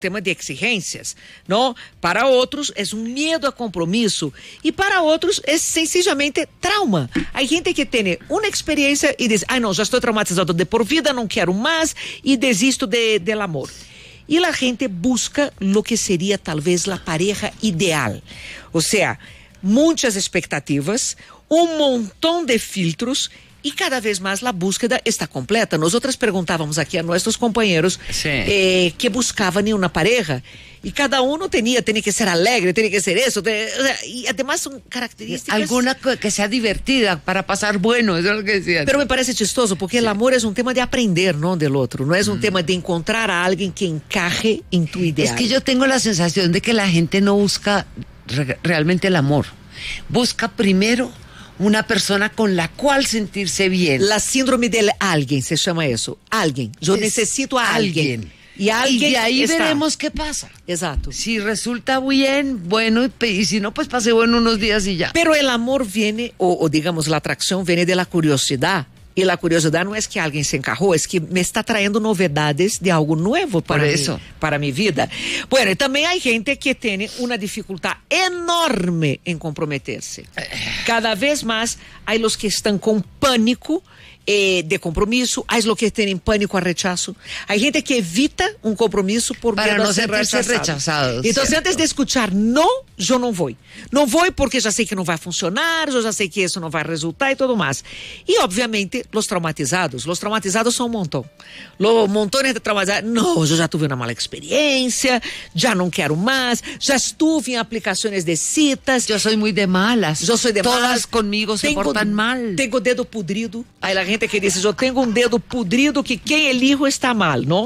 tema de exigências, não? Para outros é um medo a compromisso e para outros é sencillamente trauma. Há gente que tem uma experiência e diz, não, já estou traumatizado de por vida, não quero mais e desisto del amor. E a gente busca lo que seria talvez a pareja ideal. Ou seja, muitas expectativas, um montão de filtros e cada vez mais a búsqueda está completa. Nós perguntávamos aqui a nossos companheiros que buscavam uma pareja e cada um tinha que ser alegre, tinha que ser isso, e además são características... Alguna que sea divertida, para pasar bueno, eso es lo que decían. Pero me parece chistoso, porque el amor es un tema de aprender, ¿no? Del otro, no es un tema de encontrar a alguien que encaje en tu ideal. Es que yo tengo la sensación de que la gente no busca realmente el amor, busca primero una persona con la cual sentirse bien. La síndrome del alguien se llama eso. Alguien. Yo necesito a alguien. Y de ahí veremos qué pasa. Exacto. Si resulta bien, bueno, y si no, pues pase bueno unos días y ya. Pero el amor viene, o digamos, la atracción viene de la curiosidad. Y la curiosidad no es que alguien se encajó, es que me está trayendo novedades de algo nuevo para mi vida. Bueno, y también hay gente que tiene una dificultad enorme en comprometerse. Cada vez más hay los que están con pánico de compromisso, hay los que tienen pánico a rechazo. Hay gente que evita un compromiso por para miedo no a ser rechazados. Entonces, ¿cierto? antes de escuchar no, yo no voy. No voy porque já sei que não vai funcionar, eu já sei que isso não vai resultar e tudo mais. E, obviamente, os traumatizados são um montão. Los montones de traumatizados, não, eu já tive uma mala experiência, já não quero mais, já estuve em aplicações de citas. Eu sou muito de malas. Eu sou de Todas malas. comigo se portam mal. Tenho dedo podrido. Aí a gente que diz, eu tenho um dedo podrido que quem elijo está mal, não?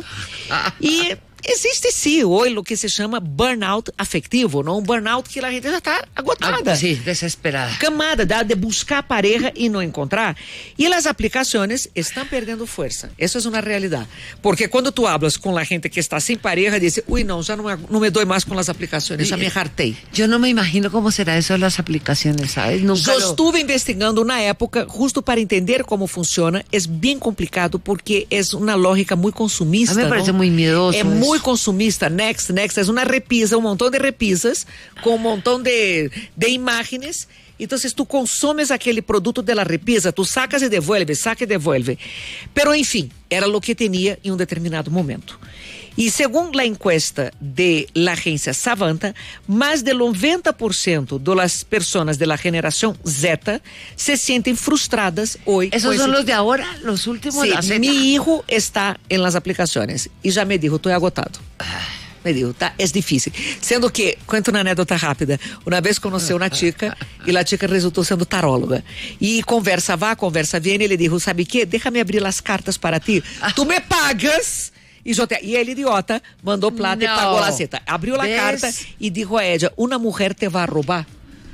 E existe sim hoje o que se chama burnout afetivo, não? Um burnout que a gente já está agotada. Sim, desesperada. Camada de buscar pareja e não encontrar. E as aplicações estão perdendo força. Isso é uma realidade. Porque quando tu hablas com a gente que está sem pareja, diz, não, já não me dou mais com as aplicações, já me hartei. Eu não me imagino como será isso das aplicações, ¿sabes? Eu estuve investigando na época, justo para entender como funciona. É bem complicado porque é uma lógica muito consumista. A mí me parece muy miedoso. É muito consumista. Next, é uma repisa, um montão de repisas com um montão de imagens. Então, tu consumes aquele produto de la repisa, tu sacas e devuelve, saca e devuelve. Pero, enfim, era o que tinha em um determinado momento. E segundo a encuesta de la agência Savanta, mais de 90% das pessoas da geração Z se sentem frustradas hoje. Esos son los de ahora, los últimos. Sí, mi hijo está en las aplicaciones y ya me dijo, estoy agotado. Me dijo, es difícil. Sendo que, cuento una anécdota rápida, una vez conocí una chica y la chica resultó siendo taróloga. Y conversa va, conversa viene, y le dijo, ¿sabe qué? Déjame abrir las cartas para ti. Tú me pagas. E ele, idiota, mandou plata e pagou a cita. Abriu a carta e disse a ella, uma mulher te vai roubar?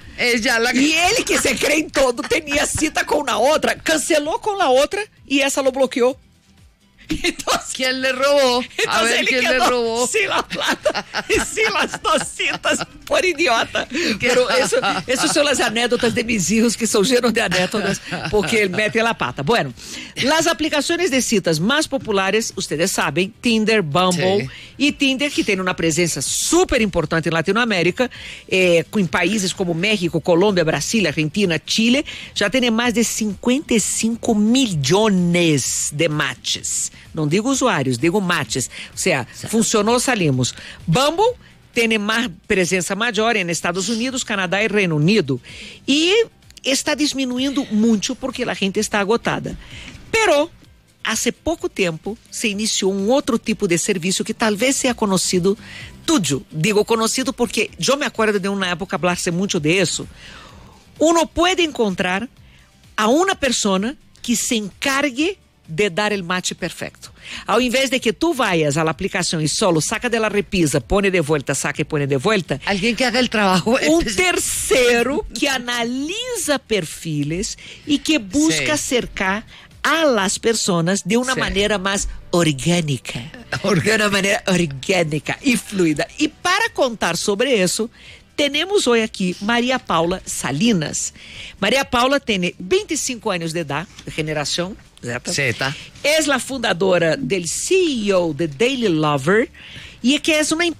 E ele, que se crê em todo, tinha cita com a outra, cancelou com a outra e essa lo bloqueou. Entonces, ¿quién le robó? A ver, ¿quién le robó? Sin la plata y sin las dos citas por idiota. Pero eso son las anécdotas de mis hijos, que son llenos de anécdotas, porque meten la pata. Bueno, las aplicaciones de citas más populares, ustedes saben, Tinder, Bumble, y Tinder, que tiene una presencia súper importante en Latinoamérica, en países como México, Colombia, Brasil, Argentina, Chile, ya tiene más de 55 millones de matches. Não digo usuários, digo matches. Ou seja, funcionou, salimos. Bumble tem uma presença maior em Estados Unidos, Canadá e Reino Unido. E está diminuindo muito porque a gente está agotada. Pero, há pouco tempo, se iniciou um outro tipo de serviço que talvez seja conhecido tudo. Digo conhecido porque eu me acordo de uma época falar-se muito de isso. Uno pode encontrar a uma pessoa que se encargue de dar el match perfecto. Ao invés de que tú vayas a la aplicación y solo saca de la repisa, pone de vuelta, saca y pone de vuelta. Alguien que haga el trabajo. Un tercero que analiza perfiles y que busca acercar a las personas de una manera más orgánica. De una manera orgánica y fluida. Y para contar sobre eso, tenemos hoy aquí María Paula Salinas. María Paula tiene 25 años de edad, de generación Z. Z. Es la fundadora del CEO de Daily Lover y es que es una